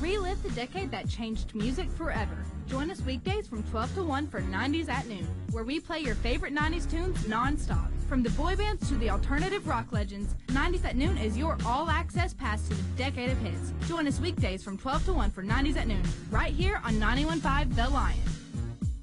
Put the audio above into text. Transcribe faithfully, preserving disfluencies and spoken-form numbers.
Relive the decade that changed music forever. Join us weekdays from twelve to one for nineties at Noon, where we play your favorite nineties tunes non-stop. From the boy bands to the alternative rock legends, nineties at Noon is your all-access pass to the decade of hits. Join us weekdays from twelve to one for nineties at Noon, right here on ninety-one point five The Lion.